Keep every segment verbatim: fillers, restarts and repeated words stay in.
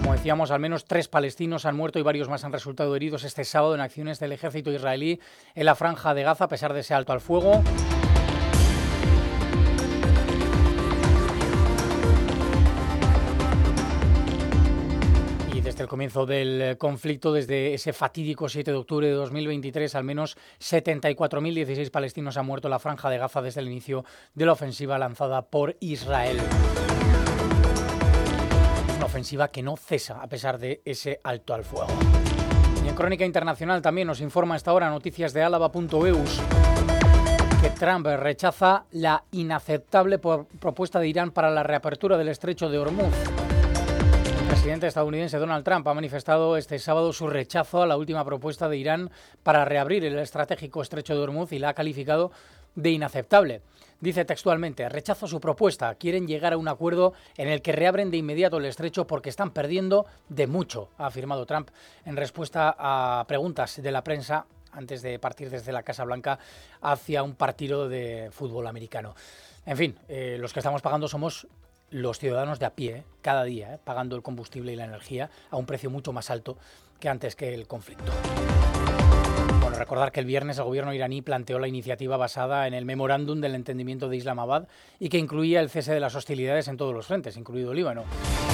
Como decíamos, al menos tres palestinos han muerto y varios más han resultado heridos este sábado en acciones del ejército israelí en la franja de Gaza, a pesar de ese alto al fuego. Desde el comienzo del conflicto, desde ese fatídico siete de octubre de dos mil veintitrés, al menos setenta y cuatro mil dieciséis palestinos han muerto en la franja de Gaza desde el inicio de la ofensiva lanzada por Israel. Una ofensiva que no cesa a pesar de ese alto al fuego. Y en Crónica Internacional también nos informa a esta hora noticias de álava punto eus que Trump rechaza la inaceptable propuesta de Irán para la reapertura del estrecho de Hormuz. El presidente estadounidense Donald Trump ha manifestado este sábado su rechazo a la última propuesta de Irán para reabrir el estratégico estrecho de Hormuz y la ha calificado de inaceptable. Dice textualmente: rechazo su propuesta, quieren llegar a un acuerdo en el que reabren de inmediato el estrecho porque están perdiendo de mucho, ha afirmado Trump en respuesta a preguntas de la prensa antes de partir desde la Casa Blanca hacia un partido de fútbol americano. En fin, eh, los que estamos pagando somos los ciudadanos de a pie, ¿eh? cada día, ¿eh? pagando el combustible y la energía a un precio mucho más alto que antes que el conflicto. Bueno, recordar que el viernes el gobierno iraní planteó la iniciativa basada en el memorándum del entendimiento de Islamabad y que incluía el cese de las hostilidades en todos los frentes, incluido el Líbano.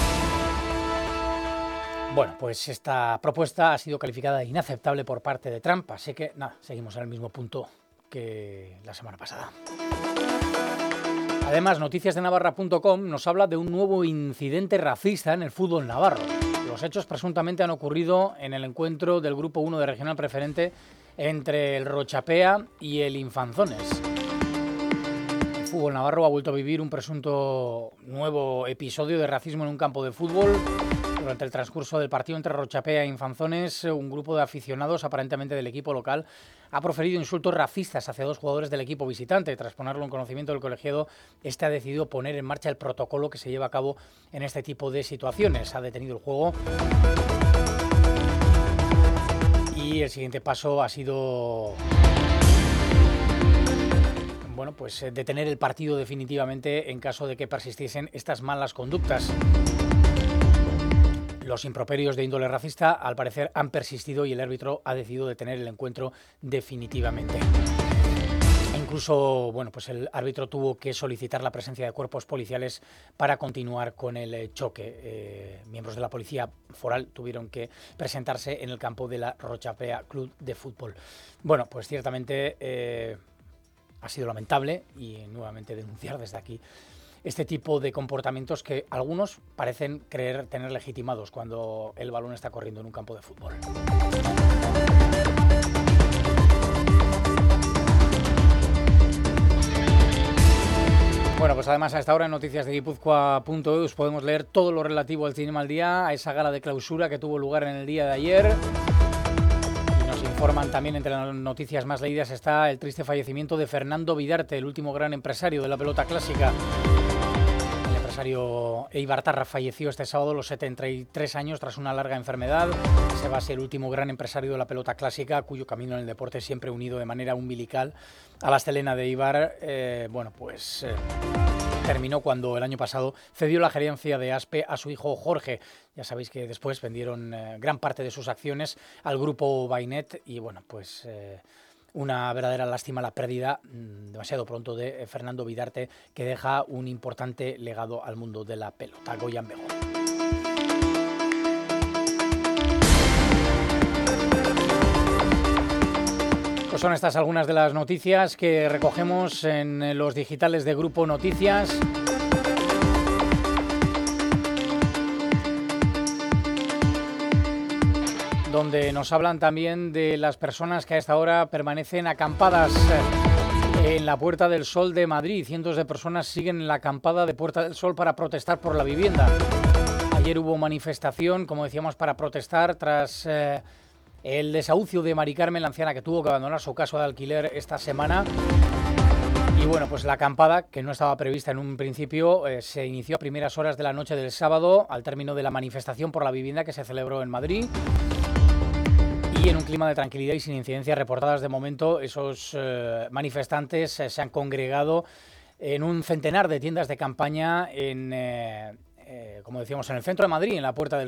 Bueno, pues esta propuesta ha sido calificada de inaceptable por parte de Trump, así que nada, seguimos en el mismo punto que la semana pasada. Además, noticias de navarra punto com nos habla de un nuevo incidente racista en el fútbol navarro. Los hechos presuntamente han ocurrido en el encuentro del Grupo uno de Regional Preferente entre el Rochapea y el Infanzones. El fútbol navarro ha vuelto a vivir un presunto nuevo episodio de racismo en un campo de fútbol. Durante el transcurso del partido entre Rochapea e Infanzones, un grupo de aficionados, aparentemente del equipo local, ha proferido insultos racistas hacia dos jugadores del equipo visitante. Tras ponerlo en conocimiento del colegiado, este ha decidido poner en marcha el protocolo que se lleva a cabo en este tipo de situaciones. Ha detenido el juego y el siguiente paso ha sido, bueno, pues detener el partido definitivamente en caso de que persistiesen estas malas conductas. Los improperios de índole racista, al parecer, han persistido y el árbitro ha decidido detener el encuentro definitivamente. E incluso, bueno, pues el árbitro tuvo que solicitar la presencia de cuerpos policiales para continuar con el choque. Eh, miembros de la policía foral tuvieron que presentarse en el campo de la Rochapea Club de Fútbol. Bueno, pues ciertamente eh, ha sido lamentable y nuevamente denunciar desde aquí este tipo de comportamientos que algunos parecen creer tener legitimados cuando el balón está corriendo en un campo de fútbol. Bueno, pues además a esta hora en noticias de guipúzcoa punto eus podemos leer todo lo relativo al Cinema al Día, a esa gala de clausura que tuvo lugar en el día de ayer. Y nos informan también, entre las noticias más leídas está el triste fallecimiento de Fernando Vidarte, el último gran empresario de la pelota clásica. El empresario eibartarra falleció este sábado a los setenta y tres años tras una larga enfermedad. Se va a ser el último gran empresario de la pelota clásica, cuyo camino en el deporte siempre unido de manera umbilical a la Estelena de Eibar. Eh, bueno, pues eh, terminó cuando el año pasado cedió la gerencia de Aspe a su hijo Jorge. Ya sabéis que después vendieron eh, gran parte de sus acciones al grupo Bainet y bueno, pues Eh, una verdadera lástima la pérdida mmm, demasiado pronto de Fernando Vidarte, que deja un importante legado al mundo de la pelota. Goyan Bego. Pues son estas algunas de las noticias que recogemos en los digitales de Grupo Noticias. Donde nos hablan también de las personas que a esta hora permanecen acampadas en la Puerta del Sol de Madrid. Cientos de personas siguen en la acampada de Puerta del Sol para protestar por la vivienda. Ayer hubo manifestación, como decíamos, para protestar tras eh, el desahucio de Mari Carmen, la anciana que tuvo que abandonar su casa de alquiler esta semana. Y bueno, pues la acampada, que no estaba prevista en un principio, eh, se inició a primeras horas de la noche del sábado, al término de la manifestación por la vivienda que se celebró en Madrid. Y en un clima de tranquilidad y sin incidencias reportadas de momento, esos eh, manifestantes eh, se han congregado en un centenar de tiendas de campaña, en, eh, eh, como decíamos, en el centro de Madrid, en la Puerta del